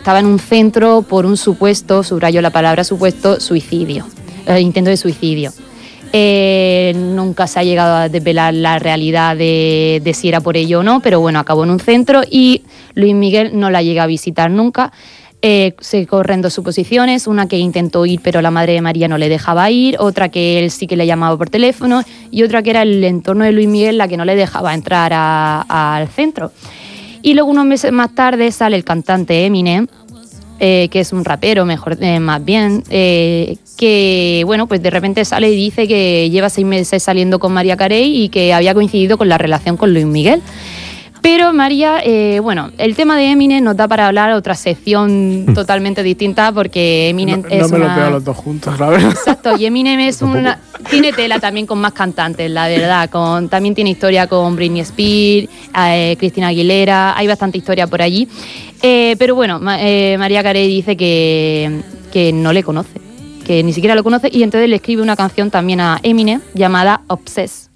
estaba en un centro por un supuesto, subrayo la palabra supuesto, suicidio, intento de suicidio. Nunca se ha llegado a desvelar la realidad de si era por ello o no, pero bueno, acabó en un centro y Luis Miguel no la llega a visitar nunca. Se corren dos suposiciones, una que intentó ir pero la madre de María no le dejaba ir, otra que él sí que le llamaba por teléfono y otra que era el entorno de Luis Miguel la que no le dejaba entrar al centro. Y luego unos meses más tarde sale el cantante Eminem, que es un rapero más bien, que bueno, pues de repente sale y dice que lleva 6 meses saliendo con Mariah Carey y que había coincidido con la relación con Luis Miguel. Pero María, bueno, el tema de Eminem nos da para hablar otra sección totalmente distinta porque Eminem es no me lo pego los dos juntos, la verdad. Exacto, y Eminem es tiene tela también con más cantantes, la verdad. También tiene historia con Britney Spears, Christina Aguilera, hay bastante historia por allí. Pero bueno, Mariah Carey dice que no le conoce, que ni siquiera lo conoce, y entonces le escribe una canción también a Eminem llamada Obsessed.